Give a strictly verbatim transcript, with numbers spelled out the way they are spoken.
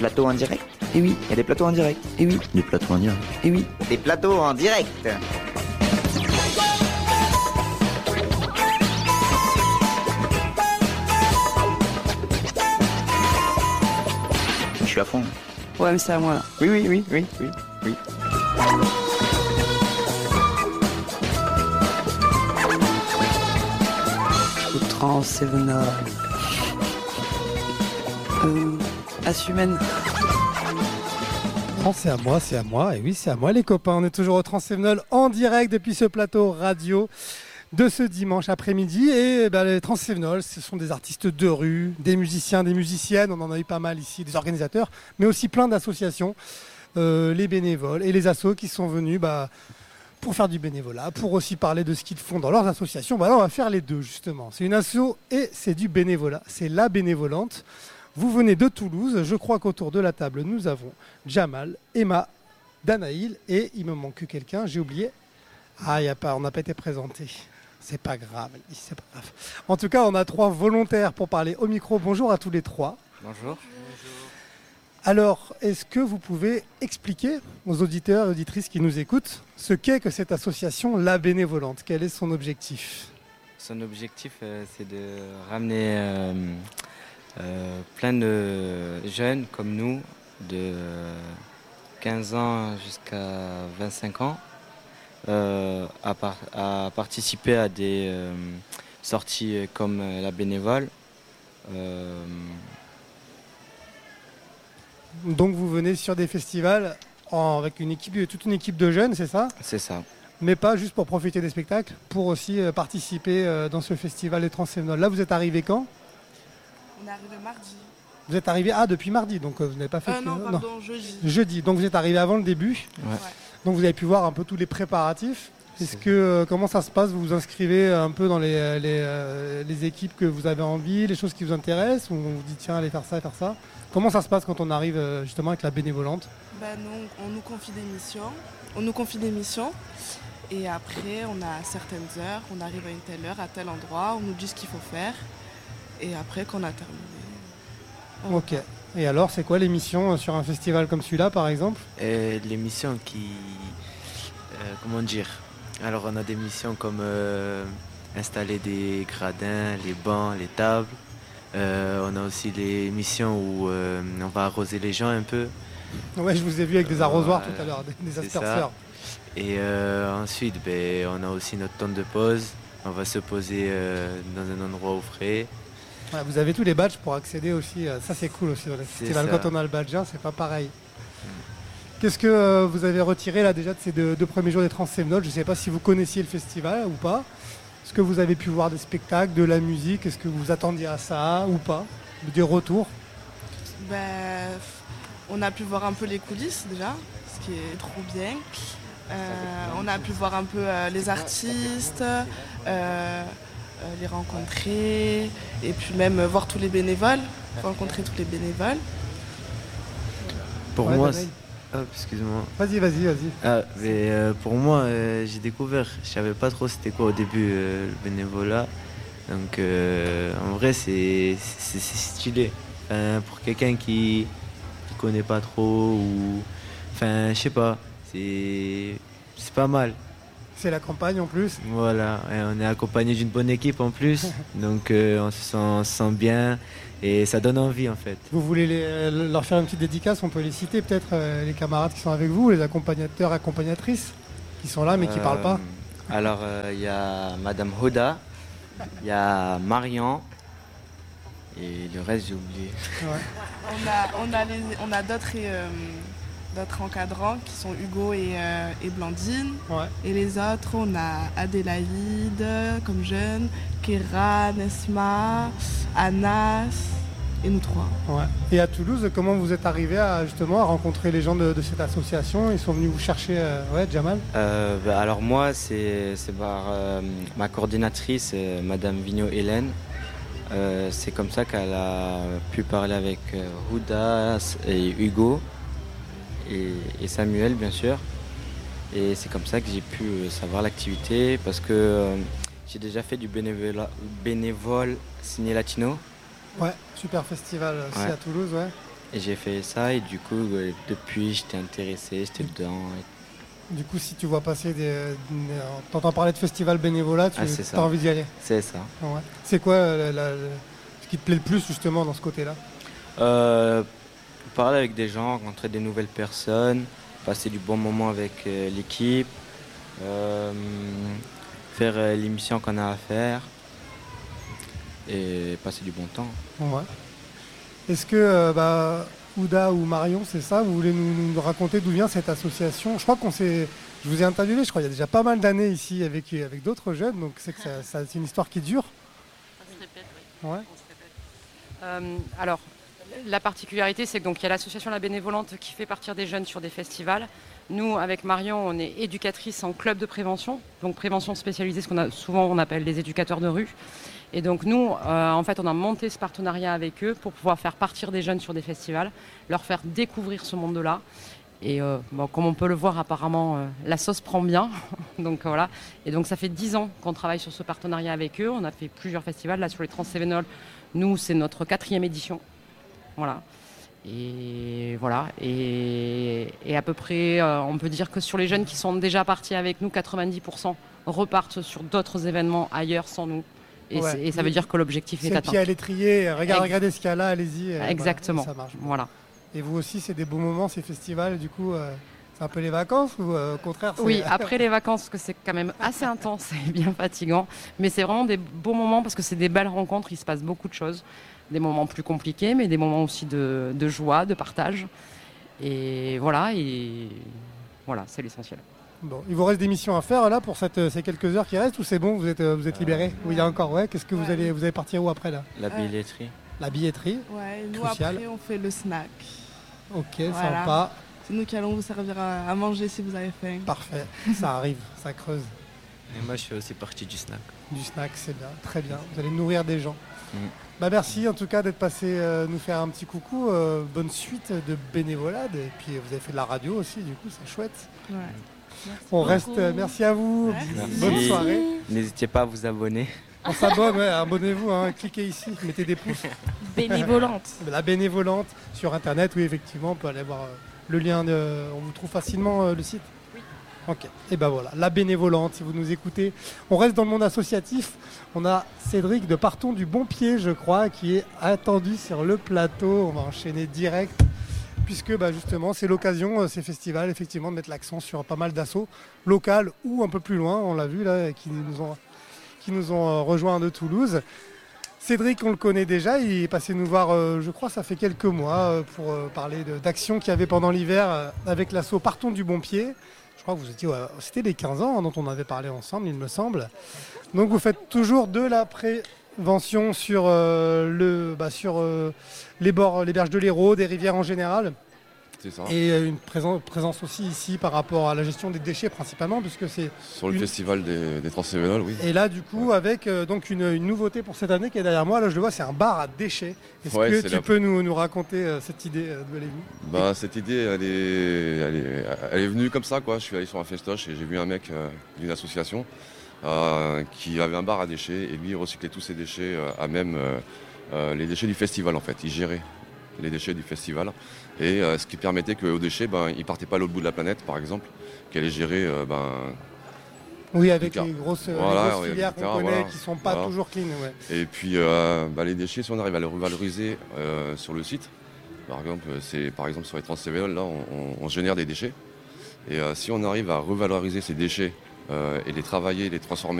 plateaux en direct. Et oui, il y a des plateaux en direct. Et oui, des plateaux en direct. Et oui, des plateaux en direct. Je suis à fond. Ouais, mais c'est à moi là. Oui, oui, oui, oui, oui, oui. Transsévenol. Euh, Assumène. Oh, c'est à moi, c'est à moi. Et oui, c'est à moi les copains. On est toujours au Transsévenol en direct depuis ce plateau radio de ce dimanche après-midi. Et ben, les Transsévenol, ce sont des artistes de rue, des musiciens, des musiciennes. On en a eu pas mal ici, des organisateurs, mais aussi plein d'associations, euh, les bénévoles et les assos qui sont venus bah, pour faire du bénévolat, pour aussi parler de ce qu'ils font dans leurs associations. Bah, là, on va faire les deux justement. C'est une asso et c'est du bénévolat. C'est la bénévolante. Vous venez de Toulouse, je crois qu'autour de la table, nous avons Jamal, Emma, Danaïl et il me manque quelqu'un, j'ai oublié. Ah, y a pas, on n'a pas été présenté. C'est pas grave, c'est pas grave. En tout cas, on a trois volontaires pour parler au micro. Bonjour à tous les trois. Bonjour. Alors, est-ce que vous pouvez expliquer aux auditeurs et auditrices qui nous écoutent ce qu'est que cette association La Bénévolante? Quel est son objectif? Son objectif, euh, c'est de ramener euh, euh, plein de jeunes comme nous, de quinze ans jusqu'à vingt-cinq ans, euh, à, par- à participer à des euh, sorties comme la bénévole. Euh, Donc vous venez sur des festivals en- avec une équipe, toute une équipe de jeunes, c'est ça? c'est ça. Mais pas juste pour profiter des spectacles, pour aussi euh, participer euh, dans ce festival des Transsévenol. Là, vous êtes arrivé quand? On est arrivé mardi. Vous êtes arrivé ah, depuis mardi, donc euh, vous n'avez pas fait... Euh, que- non, pardon, jeudi. Jeudi, donc vous êtes arrivé avant le début. Ouais. Ouais. Donc vous avez pu voir un peu tous les préparatifs. Est-ce C'est que euh, comment ça se passe? Vous vous inscrivez un peu dans les, euh, les, euh, les équipes que vous avez envie, les choses qui vous intéressent, ou on vous dit tiens allez faire ça, faire ça? Comment ça se passe quand on arrive euh, justement avec la bénévolante? Ben, nous, on nous confie des missions. On nous confie des missions. Et après, on a certaines heures. On arrive à une telle heure, à tel endroit. On nous dit ce qu'il faut faire. Et après, qu'on a terminé. on Ok. Et alors c'est quoi les missions euh, sur un festival comme celui-là par exemple? Euh, les missions qui... euh, comment dire? Alors on a des missions comme euh, installer des gradins, les bancs, les tables. Euh, on a aussi les missions où euh, on va arroser les gens un peu. Ouais, je vous ai vu avec des arrosoirs Ouais, tout à l'heure, des, des c'est asperceurs. Et euh, ensuite, ben, on a aussi notre temps de pause. On va se poser euh, dans un endroit au frais. Ouais, vous avez tous les badges pour accéder aussi. euh, Ça c'est cool aussi dans les C'est festivals. ça. Quand on a le badge, hein, c'est pas pareil. Qu'est-ce que euh, vous avez retiré là déjà de ces deux, deux premiers jours des Transsévenol? Je ne sais pas si vous connaissiez le festival ou pas. Est-ce que vous avez pu voir des spectacles, de la musique? Est-ce que vous attendiez à ça ou pas? Des retours? Ben, on a pu voir un peu les coulisses déjà, ce qui est trop bien. Euh, on a pu voir un peu euh, les artistes, euh, euh, les rencontrer, et puis même euh, voir tous les bénévoles, rencontrer tous les bénévoles. Pour Ouais, moi, Danaïl. c'est- Hop, excuse-moi. Vas-y, vas-y, vas-y. Ah, mais, euh, pour moi, euh, j'ai découvert. Je savais pas trop c'était quoi au début euh, le bénévolat. Donc euh, en vrai, c'est c'est- c'est stylé. Enfin, pour quelqu'un qui qui connaît pas trop ou enfin, je sais pas. C'est c'est pas mal. C'est la campagne en plus. Voilà, et on est accompagné d'une bonne équipe en plus, donc euh, on, se sent, on se sent bien et ça donne envie en fait. Vous voulez les- euh, leur faire une petite dédicace? On peut les citer peut-être, euh, les camarades qui sont avec vous, les accompagnateurs, accompagnatrices qui sont là mais qui Euh, parlent pas. Alors, il y a Madame Hoda, il y a Marian, et le reste, j'ai oublié. Ouais. On a, on a, les- on a d'autres euh, d'autres encadrants qui sont Hugo et, euh, et Blandine. Ouais. Et les autres, on a Adélaïde comme jeune, Kéra, Nesma, Anas et nous trois. Ouais. Et à Toulouse, comment vous êtes arrivé à justement à rencontrer les gens de, de cette association? Ils sont venus vous chercher, euh, ouais, Jamal? Euh, bah, alors moi, c'est c'est par euh, ma coordinatrice, euh, Madame Vigneault Hélène. Euh, c'est comme ça qu'elle a pu parler avec euh, Houda et Hugo et, et Samuel, bien sûr. Et c'est comme ça que j'ai pu euh, savoir l'activité parce que euh, j'ai déjà fait du bénévolat, bénévole signé latino. Ouais, super festival aussi Ouais. à Toulouse, ouais. Et j'ai fait ça et du coup, euh, depuis, j'étais intéressé, j'étais dedans. et- Du coup, si tu vois passer des. des- T'entends parler de festival bénévolat, tu Ah, c'est ça. as envie d'y aller. C'est ça. Ouais. C'est quoi euh, la- la- ce qui te plaît le plus justement dans ce côté-là? Euh, parler avec des gens, rencontrer des nouvelles personnes, passer du bon moment avec euh, l'équipe, euh, faire euh, l'émission qu'on a à faire et passer du bon temps. Ouais. Est-ce que euh, bah, Ouda ou Marion, c'est ça, vous voulez nous, nous raconter d'où vient cette association? Je crois qu'on s'est, je vous ai interviewé, je crois, il y a déjà pas mal d'années ici avec, avec d'autres jeunes, donc c'est que ça, ça- c'est une histoire qui dure. Ça se répète, oui. Ouais. On se répète. Euh, alors, la particularité, c'est que donc il y a l'association La Bénévolente qui fait partir des jeunes sur des festivals. Nous, avec Marion, on est éducatrice en club de prévention, donc prévention spécialisée, ce qu'on a souvent on appelle les éducateurs de rue. Et donc nous, euh, en fait, on a monté ce partenariat avec eux pour pouvoir faire partir des jeunes sur des festivals, leur faire découvrir ce monde-là. Et euh, bon, comme on peut le voir, apparemment, euh, la sauce prend bien. donc voilà. Et donc ça fait dix ans qu'on travaille sur ce partenariat avec eux. On a fait plusieurs festivals. Là, sur les Trans-Cévenols, nous, c'est notre quatrième édition. Voilà. Et voilà. Et, et à peu près, euh, on peut dire que sur les jeunes qui sont déjà partis avec nous, quatre-vingt-dix pour cent repartent sur d'autres événements ailleurs sans nous. Et, Ouais. c'est- et ça veut dire que l'objectif C'est est le atteint. pied à l'étrier, regarde, Ex- regardez ce qu'il y a là, allez-y. et Exactement. voilà, ça marche. Voilà. Et vous aussi, c'est des beaux moments, ces festivals, du coup, euh, c'est un peu les vacances ou euh, au contraire c'est- Oui, après les vacances, que c'est quand même assez intense et bien fatigant, mais c'est vraiment des beaux moments parce que c'est des belles rencontres, il se passe beaucoup de choses, des moments plus compliqués, mais des moments aussi de, de joie, de partage. Et voilà, et voilà, c'est l'essentiel. Bon, il vous reste des missions à faire là pour cette, ces quelques heures qui restent ou c'est bon, vous êtes, euh, vous êtes libérés? Ou il y a encore, ouais, qu'est-ce que vous Ouais. allez, vous allez partir où après là? La Euh, billetterie. La billetterie, Ouais, et nous Crucial. après on fait le snack. ok, Voilà. sympa, C'est nous qui allons vous servir à, à manger si vous avez faim. parfait, ça arrive, ça creuse. Et moi, je fais aussi partie du snack. Du snack, c'est bien, très bien, vous allez nourrir des gens. Mm. Bah merci en tout cas d'être passé euh, nous faire un petit coucou, euh, bonne suite de bénévolade et puis vous avez fait de la radio aussi, du coup c'est chouette. Ouais. On reste, euh, merci à vous, Merci. bonne Merci. soirée. N'hésitez pas à vous abonner. On s'abonne, ouais, abonnez-vous, hein, cliquez ici, mettez des pouces. Bénévolente. La bénévolente sur internet, oui effectivement, on peut aller voir euh, le lien, de- on vous trouve facilement euh, le site. Oui. Ok, et ben voilà, la bénévolente, si vous nous écoutez. On reste dans le monde associatif, on a Cédric de Partons du Bon Pied, je crois, qui est attendu sur le plateau, on va enchaîner direct. Puisque bah, justement c'est l'occasion, euh, ces festivals, effectivement, de mettre l'accent sur pas mal d'assauts locales ou un peu plus loin, on l'a vu là, qui nous ont, qui nous ont euh, rejoints de Toulouse. Cédric, on le connaît déjà, il est passé nous voir, euh, je crois, ça fait quelques mois, euh, pour euh, parler de- d'actions qu'il y avait pendant l'hiver euh, avec l'assaut Partons du Bon Pied. Je crois que vous étiez, ouais, c'était les quinze ans hein, dont on avait parlé ensemble, il me semble. Donc vous faites toujours de la prévention sur, euh, le, bah, sur euh, les bords, les berges de l'Hérault, des rivières en général. C'est ça. Et euh, une présence, présence aussi ici par rapport à la gestion des déchets principalement, puisque c'est. Sur le une- festival des, des Trans-Cévenols, oui. Et là, du coup, avec euh, donc une, une nouveauté pour cette année qui est derrière moi, là je le vois, c'est un bar à déchets. Est-ce Ouais, que c'est tu la- peux nous, nous raconter euh, cette idée euh, d'où elle est venue? Bah, cette idée, elle est, elle, est, elle est venue comme ça, quoi. Je suis allé sur un festoche et j'ai vu un mec euh, d'une association euh, qui avait un bar à déchets et lui, il recyclait tous ses déchets euh, à même euh, euh, les déchets du festival, en fait. Il gérait les déchets du festival. Et euh, ce qui permettait qu'aux déchets, ben, ils ne partaient pas à l'autre bout de la planète, par exemple, qu'elle est gérée euh, ben, Oui, avec Car- les grosses, euh, les Voilà, grosses oui, filières et cetera, qu'on connaît voilà. qui sont pas Voilà. toujours clean. Ouais. Et puis euh, bah, les déchets, si on arrive à les revaloriser euh, sur le site, par exemple, c'est par exemple sur les Trans-Cévenols, là, on, on- on génère des déchets. Et euh, si on arrive à revaloriser ces déchets euh, et les travailler, les transformer